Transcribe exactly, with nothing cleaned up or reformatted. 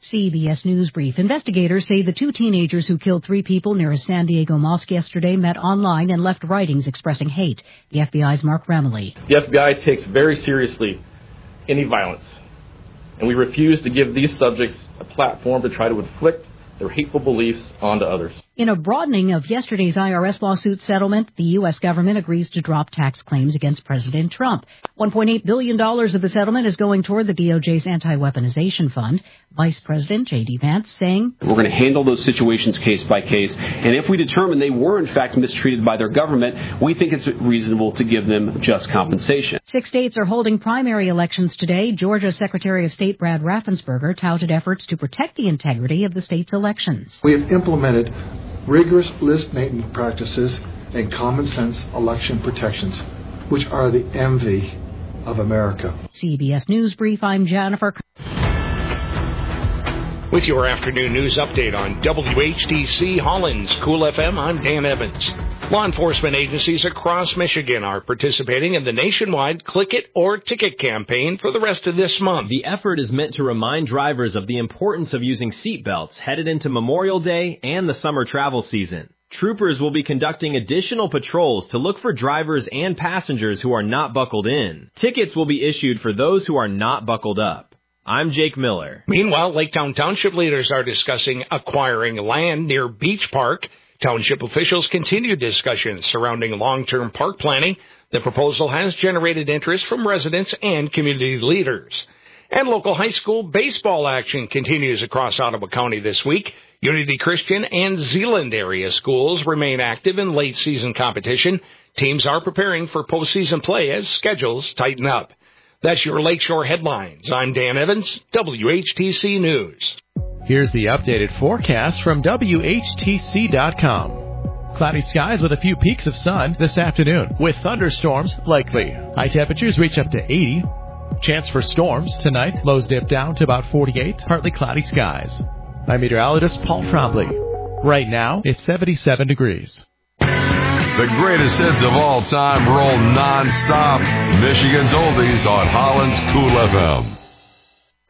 C B S News Brief. Investigators say the two teenagers who killed three people near a San Diego mosque yesterday met online and left writings expressing hate. The F B I's Mark Remley. The F B I takes very seriously any violence, and we refuse to give these subjects a platform to try to inflict their hateful beliefs onto others. In a broadening of yesterday's I R S lawsuit settlement, the U S government agrees to drop tax claims against President Trump. one point eight billion dollars of the settlement is going toward the D O J's anti-weaponization fund. Vice President J D Vance saying, "We're going to handle those situations case by case, and if we determine they were in fact mistreated by their government, we think it's reasonable to give them just compensation." Six states are holding primary elections today. Georgia Secretary of State Brad Raffensperger touted efforts to protect the integrity of the state's elections. We have implemented rigorous list maintenance practices and common sense election protections, which are the envy of America. C B S News Brief, I'm Jennifer. With your afternoon news update on W H T C Holland's Cool F M, I'm Dan Evans. Law enforcement agencies across Michigan are participating in the nationwide Click It or Ticket campaign for the rest of this month. The effort is meant to remind drivers of the importance of using seatbelts headed into Memorial Day and the summer travel season. Troopers will be conducting additional patrols to look for drivers and passengers who are not buckled in. Tickets will be issued for those who are not buckled up. I'm Jake Miller. Meanwhile, Lake Town Township leaders are discussing acquiring land near Beach Park. Township officials continue discussions surrounding long-term park planning. The proposal has generated interest from residents and community leaders. And local high school baseball action continues across Ottawa County this week. Unity Christian and Zeeland area schools remain active in late-season competition. Teams are preparing for postseason play as schedules tighten up. That's your Lakeshore headlines. I'm Dan Evans, W H T C News. Here's the updated forecast from W H T C dot com. Cloudy skies with a few peaks of sun this afternoon, with thunderstorms likely. High temperatures reach up to eighty. Chance for storms tonight. Lows dip down to about forty-eight. Partly cloudy skies. I'm meteorologist Paul Trombley. Right now, it's seventy-seven degrees. The greatest hits of all time roll non-stop. Michigan's Oldies on Holland's Cool F M.